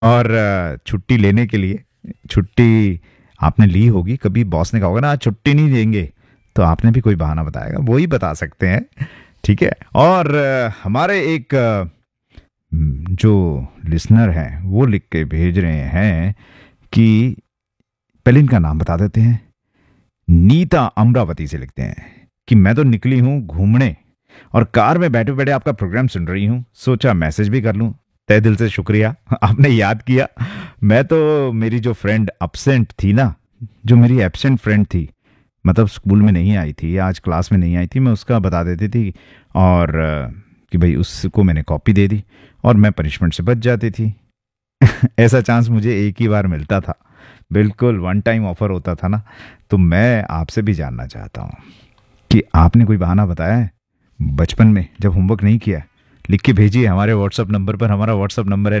और छुट्टी लेने के लिए, छुट्टी आपने ली होगी कभी, बॉस ने कहा होगा ना आज छुट्टी नहीं देंगे, तो आपने भी कोई बहाना बताएगा, वो ही बता सकते हैं। ठीक है। और हमारे एक जो लिसनर हैं वो लिख के भेज रहे हैं कि पहले इनका नाम बता देते हैं। नीता अमरावती से लिखते हैं कि मैं तो निकली हूं घूमने और कार में बैठे बैठे आपका प्रोग्राम सुन रही हूं, सोचा मैसेज भी कर लूं। तहे दिल से शुक्रिया, आपने याद किया। मैं तो, मेरी जो फ्रेंड अपसेंट थी ना, जो मेरी एब्सेंट फ्रेंड थी, मतलब स्कूल में नहीं आई थी, आज क्लास में नहीं आई थी, मैं उसका बता देती थी और कि भाई उसको मैंने कॉपी दे दी और मैं पनिशमेंट से बच जाती थी। ऐसा चांस मुझे एक ही बार मिलता था, बिल्कुल वन टाइम ऑफर होता था ना। तो मैं आपसे भी जानना चाहता हूँ कि आपने कोई बहाना बताया है बचपन में जब होमवर्क नहीं किया है? लिख के भेजिए हमारे व्हाट्सअप नंबर पर। हमारा व्हाट्सअप नंबर है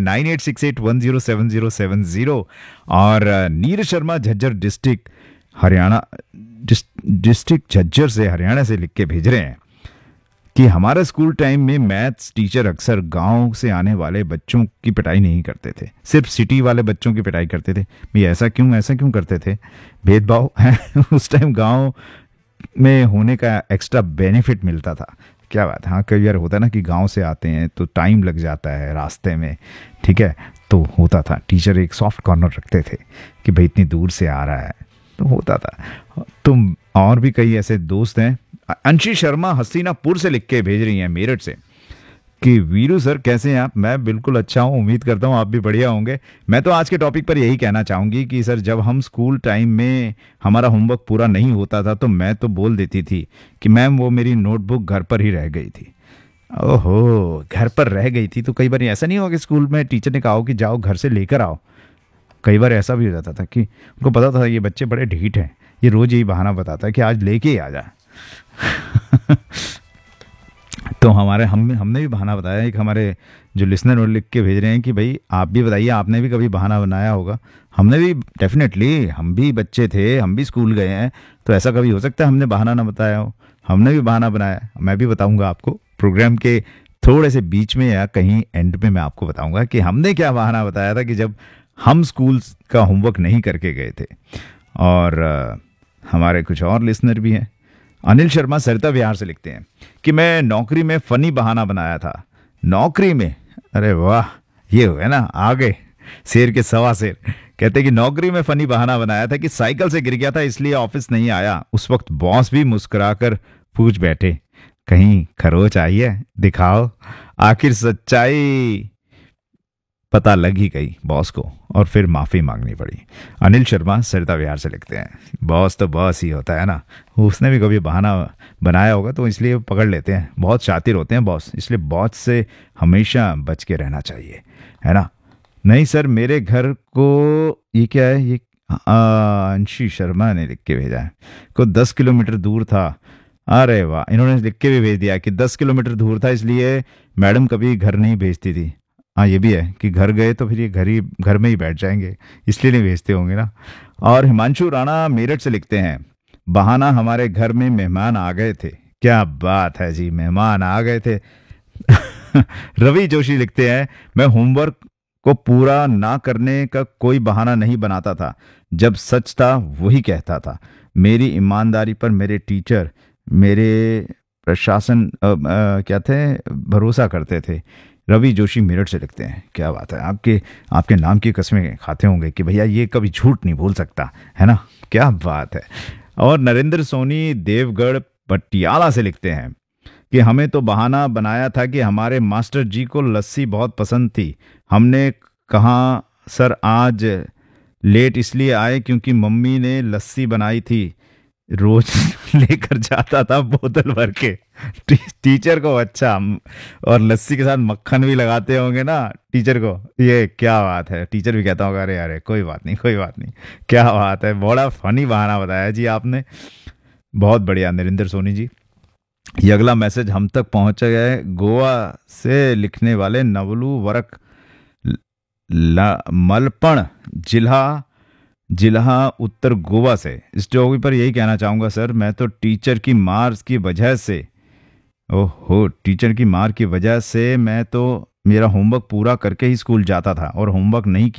9868107070। और नीरज शर्मा झज्जर डिस्ट्रिक्ट हरियाणा, डिस्ट्रिक्ट झज्जर से, हरियाणा से लिख के भेज रहे हैं कि हमारे स्कूल टाइम में मैथ्स टीचर अक्सर गांव से आने वाले बच्चों की पिटाई नहीं करते थे, सिर्फ सिटी वाले बच्चों की पिटाई करते थे। भाई ऐसा क्यों करते थे? भेदभाव है। उस टाइम गांव में होने का एक्स्ट्रा बेनिफिट मिलता था। क्या बात है। हाँ, कई बार होता है ना कि गांव से आते हैं तो टाइम लग जाता है रास्ते में। ठीक है। तो होता था, टीचर एक सॉफ्ट कॉर्नर रखते थे कि भाई इतनी दूर से आ रहा है, तो होता था। तुम और भी कई ऐसे दोस्त हैं। अंशी शर्मा हसीनापुर से लिख के भेज रही हैं, मेरठ से, कि वीरू सर कैसे हैं आप? मैं बिल्कुल अच्छा हूँ, उम्मीद करता हूँ आप भी बढ़िया होंगे। मैं तो आज के टॉपिक पर यही कहना चाहूंगी कि सर जब हम स्कूल टाइम में हमारा होमवर्क पूरा नहीं होता था तो मैं तो बोल देती थी कि मैम वो मेरी नोटबुक घर पर ही रह गई थी। ओहो, घर पर रह गई थी। तो कई बार ऐसा नहीं हुआ कि स्कूल में टीचर ने कहा हो कि जाओ घर से लेकर आओ? कई बार ऐसा भी हो जाता था कि उनको पता था ये बच्चे बड़े ढीठ हैं, ये रोज यही बहाना बताता है कि आज लेके ही आ जा। तो हमारे हमने भी बहाना बताया। एक हमारे जो लिसनर वो लिख के भेज रहे हैं कि भाई आप भी बताइए, आपने भी कभी बहाना बनाया होगा। हमने भी, डेफिनेटली, हम भी बच्चे थे, हम भी स्कूल गए हैं, तो ऐसा कभी हो सकता है हमने बहाना ना बताया हो? हमने भी बहाना बनाया। मैं भी बताऊंगा आपको प्रोग्राम के थोड़े से बीच में या कहीं एंड में, मैं आपको बताऊंगा कि हमने क्या बहाना बताया था कि जब हम स्कूल का होमवर्क नहीं करके गए थे। और हमारे कुछ और लिसनर भी हैं। अनिल शर्मा सरिता विहार से लिखते हैं कि मैं नौकरी में फनी बहाना बनाया था। नौकरी में? अरे वाह, ये हुए ना आगे शेर के सवा शेर। कहते हैं कि नौकरी में फनी बहाना बनाया था कि साइकिल से गिर गया था इसलिए ऑफिस नहीं आया। उस वक्त बॉस भी मुस्कुराकर पूछ बैठे, कहीं खरोच आई है, दिखाओ। आखिर सच्चाई पता लग ही गई बॉस को और फिर माफी मांगनी पड़ी। अनिल शर्मा सरिता विहार से लिखते हैं, बॉस तो बॉस ही होता है ना, उसने भी कभी बहाना बनाया होगा तो इसलिए पकड़ लेते हैं। बहुत शातिर होते हैं बॉस, इसलिए बॉस से हमेशा बच के रहना चाहिए, है ना? नहीं सर, मेरे घर को, ये क्या है ये, अंशी शर्मा ने लिख के भेजा है, को 10 किलोमीटर दूर था। अरे वाह, इन्होंने लिख के भी भेज दिया कि 10 किलोमीटर दूर था इसलिए मैडम कभी घर नहीं भेजती थी। हाँ, ये भी है कि घर गए तो फिर ये घर में ही बैठ जाएंगे, इसलिए नहीं भेजते होंगे ना। और हिमांशु राणा मेरठ से लिखते हैं, बहाना हमारे घर में मेहमान आ गए थे। क्या बात है जी, मेहमान आ गए थे। रवि जोशी लिखते हैं, मैं होमवर्क को पूरा ना करने का कोई बहाना नहीं बनाता था, जब सच था वही कहता था। मेरी ईमानदारी पर मेरे टीचर, मेरे प्रशासन क्या थे, भरोसा करते थे। रवि जोशी मेरठ से लिखते हैं। क्या बात है, आपके आपके नाम की कसमें खाते होंगे कि भैया ये कभी झूठ नहीं बोल सकता, है ना? क्या बात है। और नरेंद्र सोनी देवगढ़ पटियाला से लिखते हैं कि हमें तो बहाना बनाया था कि हमारे मास्टर जी को लस्सी बहुत पसंद थी। हमने कहा सर आज लेट इसलिए आए क्योंकि मम्मी ने लस्सी बनाई थी, रोज लेकर जाता था बोतल भर के। टीचर को, अच्छा, और लस्सी के साथ मक्खन भी लगाते होंगे ना टीचर को। ये क्या बात है, टीचर भी कहता होगा अरे अरे कोई बात नहीं, कोई बात नहीं। क्या बात है, बड़ा फनी बहाना बताया जी आपने, बहुत बढ़िया नरेंद्र सोनी जी। ये अगला मैसेज हम तक पहुंच गया है गोवा से लिखने वाले नवलू वरक मलपण जिला, उत्तर गोवा से। इस टॉपिक पर यही कहना चाहूंगा सर, मैं तो टीचर की मार की वजह से, ओहो, टीचर की मार की वजह से मैं तो मेरा होमवर्क पूरा करके ही स्कूल जाता था, और होमवर्क नहीं